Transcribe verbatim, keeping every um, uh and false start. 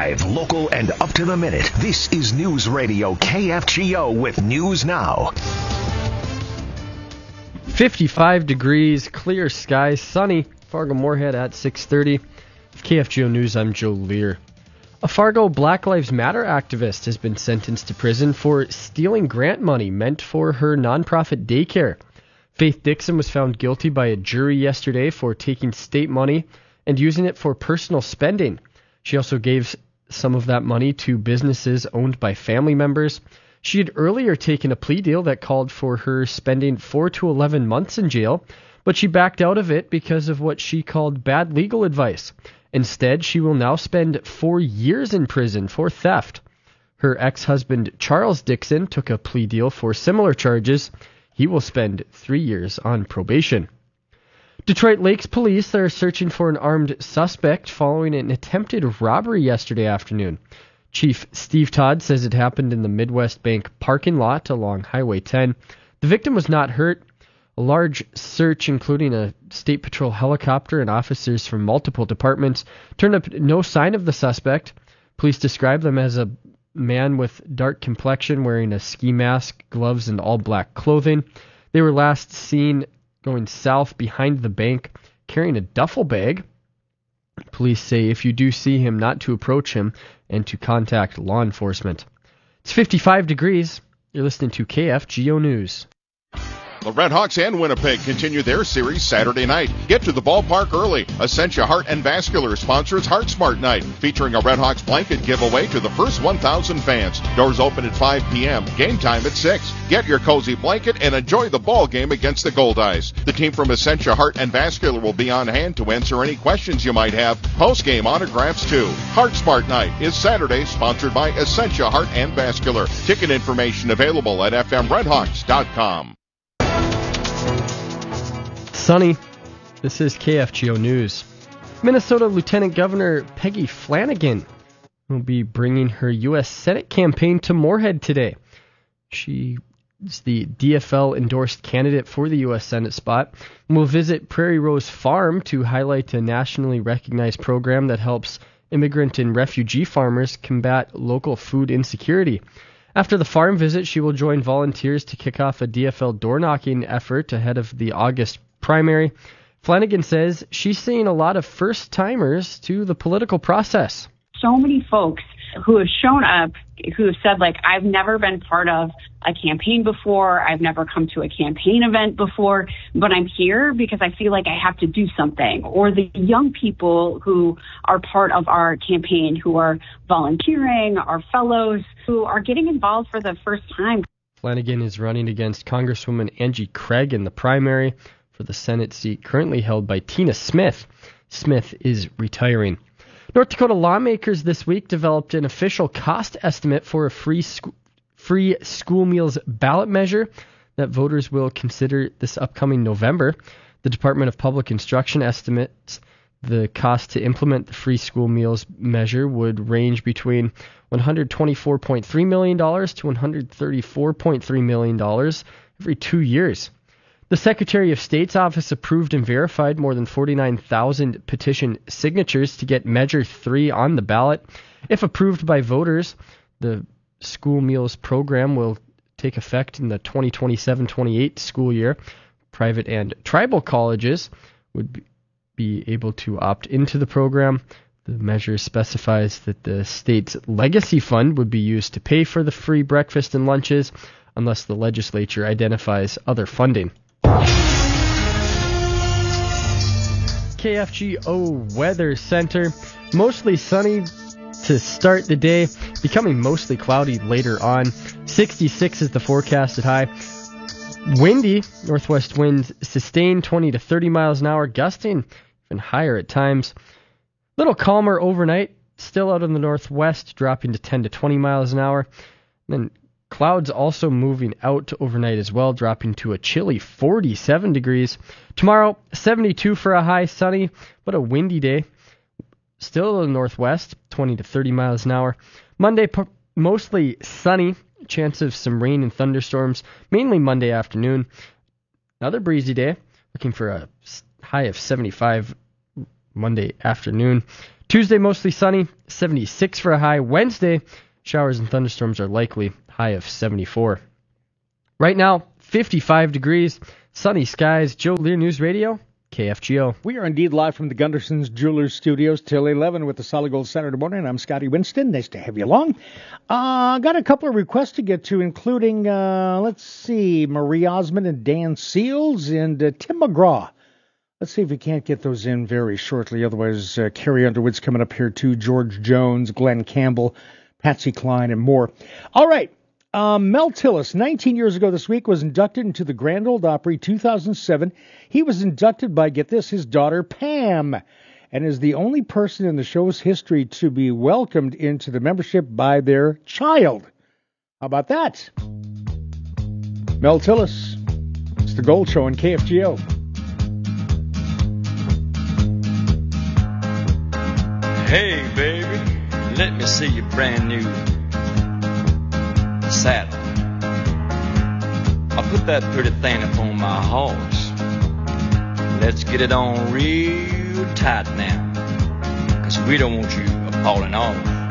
Live, local, and up to the minute. This is News Radio K F G O with News Now. fifty-five degrees, clear skies, sunny. Fargo-Moorhead at six thirty. With K F G O News, I'm Joe Lear. A Fargo Black Lives Matter activist has been sentenced to prison for stealing grant money meant for her nonprofit daycare. Faith Dixon was found guilty by a jury yesterday for taking state money and using it for personal spending. She also gave some of that money to businesses owned by family members. She had earlier taken a plea deal that called for her spending four to eleven months in jail, but she backed out of it because of what she called bad legal advice. Instead, she will now spend four years in prison for theft. Her ex-husband, Charles Dixon, took a plea deal for similar charges. He will spend three years on probation. Detroit Lakes police are searching for an armed suspect following an attempted robbery yesterday afternoon. Chief Steve Todd says it happened in the Midwest Bank parking lot along Highway ten. The victim was not hurt. A large search, including a State Patrol helicopter and officers from multiple departments, turned up no sign of the suspect. Police describe them as a man with dark complexion wearing a ski mask, gloves, and all-black clothing. They were last seen going south behind the bank, carrying a duffel bag. Police say if you do see him, not to approach him and to contact law enforcement. It's fifty-five degrees. You're listening to K F G O News. The Redhawks and Winnipeg continue their series Saturday night. Get to the ballpark early. Essentia Heart and Vascular sponsors Heart Smart Night, featuring a Redhawks blanket giveaway to the first one thousand fans. Doors open at five p.m. Game time at six. Get your cozy blanket and enjoy the ball game against the Goldeyes. The team from Essentia Heart and Vascular will be on hand to answer any questions you might have. Post-game autographs too. Heart Smart Night is Saturday, sponsored by Essentia Heart and Vascular. Ticket information available at f m redhawks dot com. Sunny. This is K F G O News. Minnesota Lieutenant Governor Peggy Flanagan will be bringing her U S Senate campaign to Moorhead today. She is the D F L-endorsed candidate for the U S Senate spot and will visit Prairie Rose Farm to highlight a nationally recognized program that helps immigrant and refugee farmers combat local food insecurity. After the farm visit, she will join volunteers to kick off a D F L door-knocking effort ahead of the August primary. Flanagan says she's seeing a lot of first-timers to the political process. So many folks who have shown up, who have said, like, I've never been part of a campaign before, I've never come to a campaign event before, but I'm here because I feel like I have to do something. Or the young people who are part of our campaign, who are volunteering, our fellows, who are getting involved for the first time. Flanagan is running against Congresswoman Angie Craig in the primary for the Senate seat currently held by Tina Smith. Smith is retiring. North Dakota lawmakers this week developed an official cost estimate for a free sc- free school meals ballot measure that voters will consider this upcoming November. The Department of Public Instruction estimates the cost to implement the free school meals measure would range between one hundred twenty-four point three million dollars to one hundred thirty-four point three million dollars every two years. The Secretary of State's office approved and verified more than forty-nine thousand petition signatures to get Measure three on the ballot. If approved by voters, the school meals program will take effect in the twenty twenty-seven twenty-eight school year. Private and tribal colleges would be able to opt into the program. The measure specifies that the state's legacy fund would be used to pay for the free breakfast and lunches unless the legislature identifies other funding. K F G O Weather Center. Mostly sunny to start the day, becoming mostly cloudy later on. sixty-six is the forecasted high. Windy, northwest winds sustained twenty to thirty miles an hour, gusting even higher at times. Little calmer overnight, still out in the northwest, dropping to ten to twenty miles an hour. And then clouds also moving out overnight as well, dropping to a chilly forty-seven degrees. Tomorrow, seventy-two for a high, sunny, but a windy day. Still in the northwest, twenty to thirty miles an hour. Monday, p- mostly sunny, chance of some rain and thunderstorms, mainly Monday afternoon. Another breezy day, looking for a high of seventy-five Monday afternoon. Tuesday, mostly sunny, seventy-six for a high. Wednesday, showers and thunderstorms are likely, high of seventy-four. Right now, fifty-five degrees, sunny skies. Joe Lear News Radio, K F G O. We are indeed live from the Gunderson's Jewelers Studios till eleven with the Solid Gold Saturday morning. I'm Scotty Winston. Nice to have you along. Uh, got a couple of requests to get to, including, uh, let's see, Marie Osmond and Dan Seals and uh, Tim McGraw. Let's see if we can't get those in very shortly. Otherwise, uh, Carrie Underwood's coming up here too. George Jones, Glenn Campbell, Patsy Cline, and more. All right. Um, Mel Tillis, nineteen years ago this week, was inducted into the Grand Ole Opry two thousand seven. He was inducted by, get this, his daughter Pam, and is the only person in the show's history to be welcomed into the membership by their child. How about that? Mel Tillis. It's the Gold Show on K F G O. Hey, baby, let me see your brand new saddle. I'll put that pretty thing up on my horse. Let's get it on real tight now, 'cause we don't want you falling off.